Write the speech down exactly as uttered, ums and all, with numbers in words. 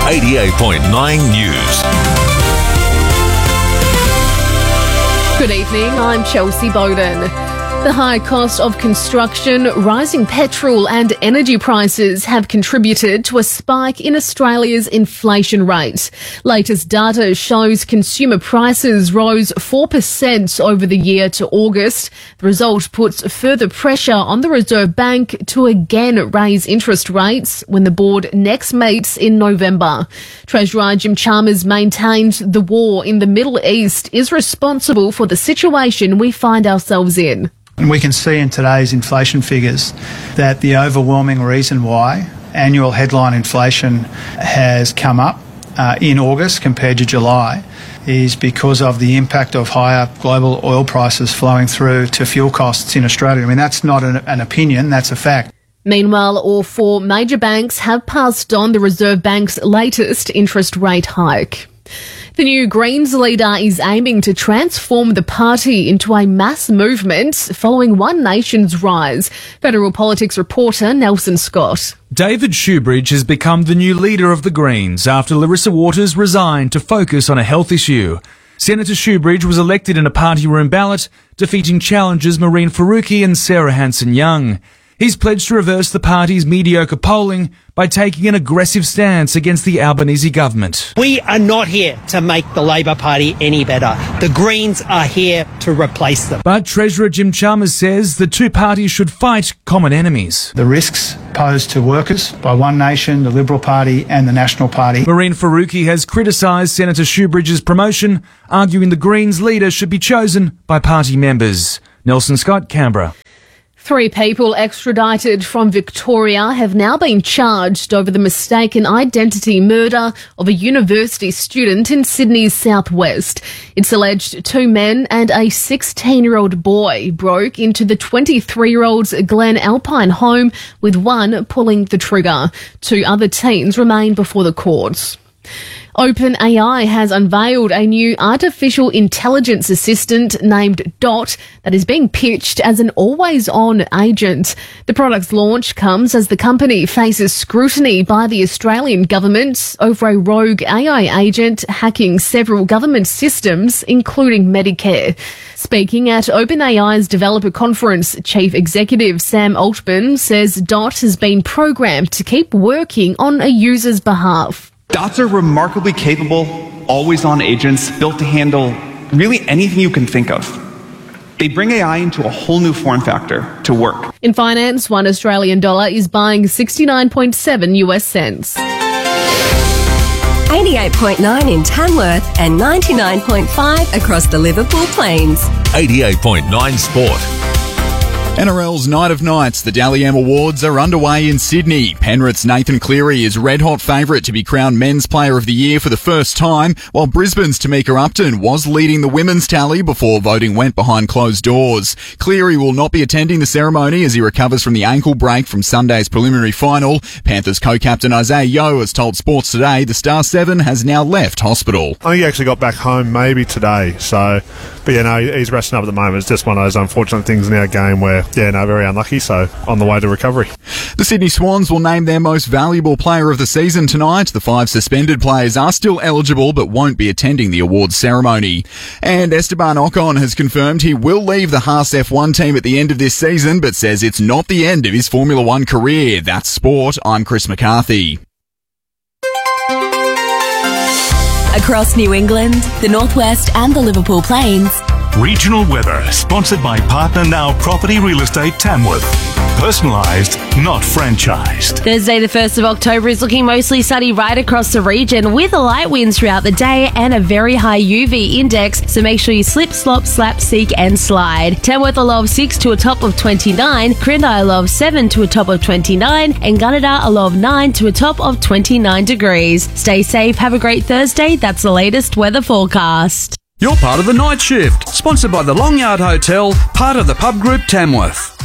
eighty-eight point nine News. Good evening, I'm Chelsea Bowden. The high cost of construction, rising petrol and energy prices have contributed to a spike in Australia's inflation rate. Latest data shows consumer prices rose four percent over the year to August. The result puts further pressure on the Reserve Bank to again raise interest rates when the board next meets in November. Treasurer Jim Chalmers maintains the war in the Middle East is responsible for the situation we find ourselves in. And we can see in today's inflation figures that the overwhelming reason why annual headline inflation has come up uh, in August compared to July is because of the impact of higher global oil prices flowing through to fuel costs in Australia. I mean, that's not an, an opinion, that's a fact. Meanwhile, all four major banks have passed on the Reserve Bank's latest interest rate hike. The new Greens leader is aiming to transform the party into a mass movement following One Nation's rise. Federal politics reporter Nelson Scott. David Shoebridge has become the new leader of the Greens after Larissa Waters resigned to focus on a health issue. Senator Shoebridge was elected in a party room ballot, defeating challengers Mehreen Faruqi and Sarah Hanson-Young. He's pledged to reverse the party's mediocre polling by taking an aggressive stance against the Albanese government. We are not here to make the Labor Party any better. The Greens are here to replace them. But Treasurer Jim Chalmers says the two parties should fight common enemies. The risks posed to workers by One Nation, the Liberal Party and the National Party. Mehreen Faruqi has criticised Senator Shoebridge's promotion, arguing the Greens leader should be chosen by party members. Nelson Scott, Canberra. Three people extradited from Victoria have now been charged over the mistaken identity murder of a university student in Sydney's southwest. It's alleged two men and a sixteen-year-old boy broke into the twenty-three-year-old's Glen Alpine home, with one pulling the trigger. Two other teens remain before the courts. OpenAI has unveiled a new artificial intelligence assistant named Dot that is being pitched as an always-on agent. The product's launch comes as the company faces scrutiny by the Australian government over a rogue A I agent hacking several government systems, including Medicare. Speaking at OpenAI's developer conference, Chief Executive Sam Altman says Dot has been programmed to keep working on a user's behalf. Dots are remarkably capable, always-on agents built to handle really anything you can think of. They bring A I into a whole new form factor to work. In finance, one Australian dollar is buying sixty-nine point seven US cents. eighty-eight point nine in Tamworth and ninety-nine point five across the Liverpool Plains. eighty-eight point nine Sport. N R L's Night of Nights, the Dally M Awards, are underway in Sydney. Penrith's Nathan Cleary is red-hot favourite to be crowned Men's Player of the Year for the first time, while Brisbane's Tamika Upton was leading the women's tally before voting went behind closed doors. Cleary will not be attending the ceremony as he recovers from the ankle break from Sunday's preliminary final. Panthers co-captain Isaiah Yeo has told Sports Today the Star Seven has now left hospital. I think he actually got back home maybe today, so... But, yeah, no, he's resting up at the moment. It's just one of those unfortunate things in our game where, yeah, no, very unlucky, so on the way to recovery. The Sydney Swans will name their most valuable player of the season tonight. The five suspended players are still eligible but won't be attending the awards ceremony. And Esteban Ocon has confirmed he will leave the Haas F one team at the end of this season, but says it's not the end of his Formula One career. That's sport. I'm Chris McCarthy. Across New England, the Northwest and the Liverpool Plains. Regional weather, sponsored by Partner Now Property Real Estate Tamworth. Personalised, not franchised. Thursday the first of October is looking mostly sunny right across the region with light winds throughout the day and a very high U V index, so make sure you slip, slop, slap, seek and slide. Tamworth a low of six to a top of twenty-nine, Crindai a low of seven to a top of twenty-nine, and Gunnedah a low of nine to a top of twenty-nine degrees. Stay safe, have a great Thursday. That's the latest weather forecast. You're part of the night shift, sponsored by the Long Yard Hotel, part of the Pub Group Tamworth.